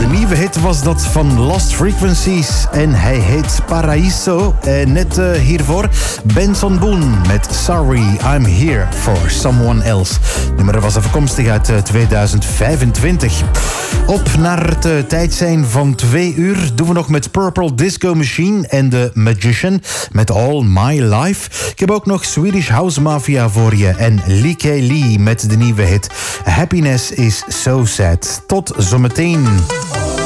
nieuwe hit was dat van Lost Frequencies en hij heet Paraíso. Net hiervoor Benson Boone met Sorry, I'm Here for Someone Else. Het nummer was afkomstig uit 2025. Op naar het tijdzijn van 2 uur doen we nog met Purple Disco Machine en The Magician met All My Life. Ik heb ook nog Swedish House Mafia voor je en Lee K. Lee met de nieuwe hit Happiness is So Sad. Tot zometeen.